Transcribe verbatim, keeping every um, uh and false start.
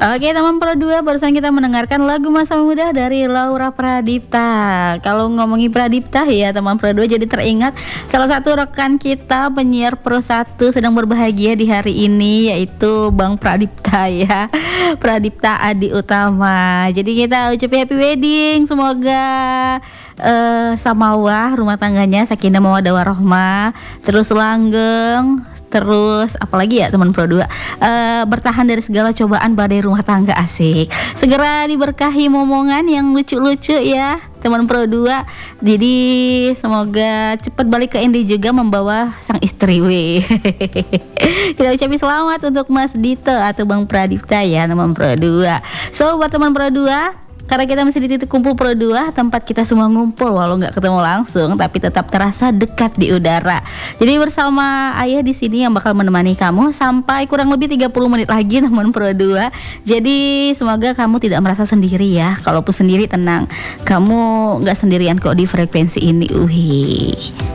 Oke teman Pro dua, barusan kita mendengarkan lagu Masa Muda dari Laura Pradipta. Kalau ngomongin Pradipta ya teman Pro dua, jadi teringat salah satu rekan kita penyiar Pro satu sedang berbahagia di hari ini, yaitu Bang Pradipta ya, Pradipta Adi Utama. Jadi kita ucapin happy wedding, semoga uh, samawah rumah tangganya sakinah mawaddah warahmah, terus langgeng, terus apalagi ya teman Pro dua, uh, bertahan dari segala cobaan badai rumah tangga, asik. Segera diberkahi momongan yang lucu-lucu ya teman Pro dua. Jadi semoga cepat balik ke Indi juga membawa sang istri we. Kita ucapin selamat untuk Mas Dito atau Bang Pradipta ya teman Pro dua. So buat teman Pro dua, karena kita masih di titik kumpul Pro dua, tempat kita semua ngumpul walau nggak ketemu langsung, tapi tetap terasa dekat di udara. Jadi bersama Ayah di sini yang bakal menemani kamu sampai kurang lebih tiga puluh menit lagi teman Pro dua. Jadi semoga kamu tidak merasa sendiri ya. Kalaupun sendiri tenang, kamu nggak sendirian kok di frekuensi ini. Uhi.